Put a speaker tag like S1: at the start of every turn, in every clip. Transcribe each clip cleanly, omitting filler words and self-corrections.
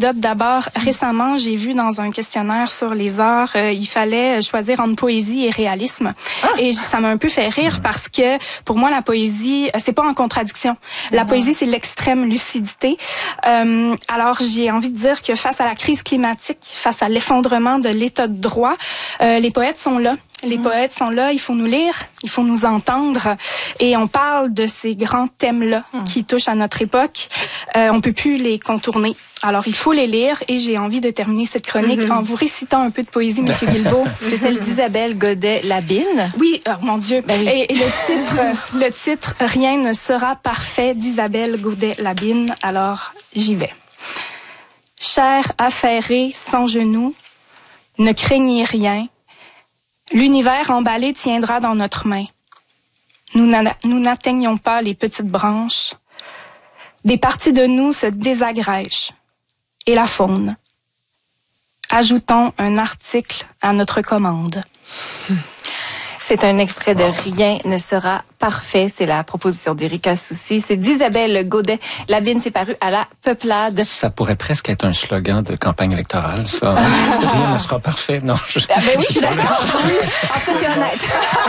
S1: anecdote. D'abord, récemment, j'ai vu dans un questionnaire sur les arts, il fallait choisir entre poésie et réalisme. Et ça m'a un peu fait rire parce que pour moi, la poésie, c'est pas en contradiction. La poésie, c'est l'extrême lucidité. Alors, j'ai envie de dire que face à la crise climatique, face à l'effondrement de l'état de droit, les poètes sont là. Les poètes sont là, il faut nous lire, il faut nous entendre. Et on parle de ces grands thèmes-là qui touchent à notre époque. On peut plus les contourner. Alors, il faut les lire. Et j'ai envie de terminer cette chronique en vous récitant un peu de poésie, Monsieur Guilbeault.
S2: C'est celle d'Isabelle Godet-Labine.
S1: Oui, oh mon Dieu.
S2: Ben oui.
S1: Et le titre, Rien ne sera parfait, d'Isabelle Godet-Labine. Alors, j'y vais. Chère affairée sans genoux, ne craignez rien. L'univers emballé tiendra dans notre main. Nous n'atteignons pas les petites branches. Des parties de nous se désagrègent. Et la faune. Ajoutons un article à notre commande.
S2: C'est un extrait de Rien ne sera parfait. C'est la proposition d'Erika Soucy. C'est d'Isabelle Godet-Labine. C'est paru à la Peuplade.
S3: Ça pourrait presque être un slogan de campagne électorale, ça. Rien ne sera parfait. Non,
S2: oui, je suis d'accord. Oui. En tout cas, c'est honnête.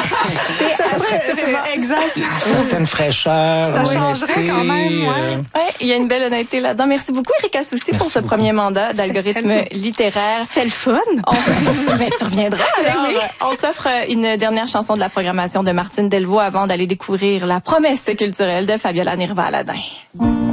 S1: C'est exact.
S3: Certaines fraîcheurs.
S1: Ça changerait quand même, ouais.
S2: Il y a une belle honnêteté là-dedans. Merci beaucoup, Erika Soucy, pour ce premier mandat d'algorithme littéraire.
S1: C'était le fun.
S2: Ben, tu reviendras. Alors, on s'offre une dernière chanson de la programmation de Martine Delvaux avant d'aller découvrir la promesse culturelle de Fabiola Nirva-Aladin.